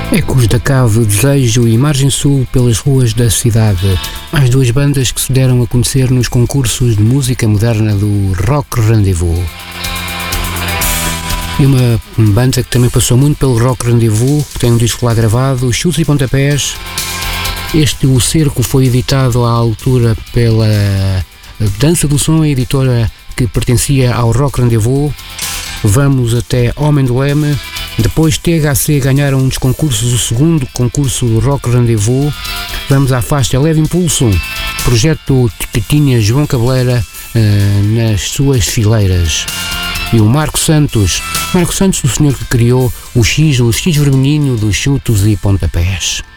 Ecos da Cave, Desejo e Margem Sul pelas ruas da cidade. As duas bandas que se deram a conhecer nos concursos de música moderna do Rock Rendezvous. E uma banda que também passou muito pelo Rock Rendezvous, que tem um disco lá gravado, Chutes e Pontapés. O Cerco foi editado à altura pela Dança do Som, a editora que pertencia ao Rock Rendezvous. Vamos até Homem do Leme. Depois THC ganharam um dos concursos, o segundo concurso do Rock Rendezvous. Vamos à faixa Leve Impulso, projeto que tinha João Cabeleira nas suas fileiras. E o Marco Santos, o senhor que criou o X vermelhinho dos Chutos e Pontapés.